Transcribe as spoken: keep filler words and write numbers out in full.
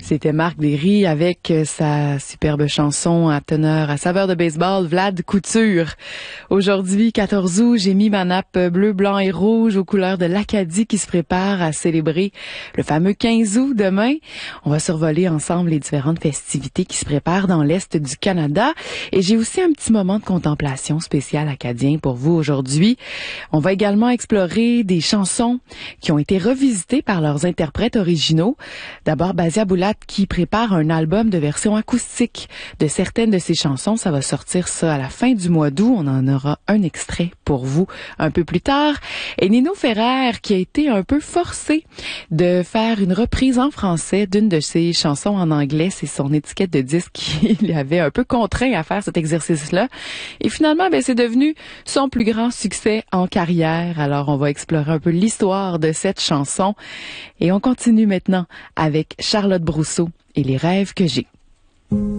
C'était Marc Derry avec sa superbe chanson à teneur à saveur de baseball, Vlad Couture. Aujourd'hui, quatorze août, j'ai mis ma nappe bleu, blanc et rouge aux couleurs de l'Acadie qui se prépare à célébrer le fameux quinze août demain. On va survoler ensemble les différentes festivités qui se préparent dans l'Est du Canada. Et j'ai aussi un petit moment de contemplation spécial acadien pour vous aujourd'hui. On va également explorer des chansons qui ont été revisitées par leurs interprètes originaux. D'abord, Basia Boulat qui prépare un album de version acoustique de certaines de ses chansons. Ça va sortir ça à la fin du mois d'août. On en aura un extrait pour vous un peu plus tard. Et Nino Ferrer qui a été un peu forcé de faire une reprise en français d'une de ses chansons en anglais. C'est son étiquette de disque qui l'avait un peu contraint à faire cet exercice-là. Et finalement, ben, c'est devenu son plus grand succès en carrière. Alors, on va explorer un peu l'histoire de cette chanson. Et on continue maintenant avec Charlotte Brousseau et les rêves que j'ai.